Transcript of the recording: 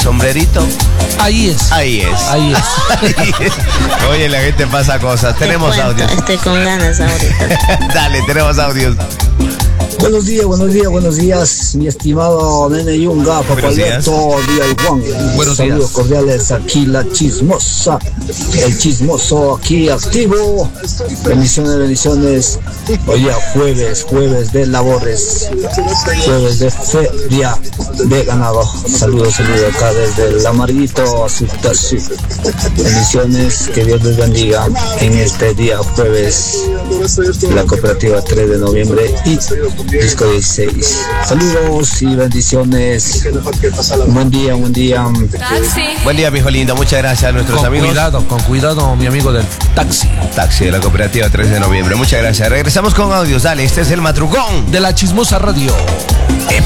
sombrerito. Ahí es. Ahí es. Ahí es. Oye, la gente pasa cosas. Tenemos audios. Estoy con ganas ahorita. Dale, tenemos audios. Buenos días, mi estimado Nene Yunga, Papá Alberto, Día y Juan. Buenos Saludos días. cordiales, aquí la chismosa, el chismoso aquí activo. Bendiciones. Hoy día jueves de labores, jueves de feria de ganado. Saludos acá desde el Amarguito, Azutazu. Bendiciones, que Dios les bendiga en este día jueves, la cooperativa 3 de noviembre y Disco 16. Saludos y bendiciones. Buen día. Buen día, mijo lindo. Muchas gracias a nuestros amigos. Con cuidado, mi amigo del taxi. Taxi de la cooperativa 3 de noviembre. Muchas gracias. Regresamos con audios. Dale, este es el Matrucón De la Chismosa Radio.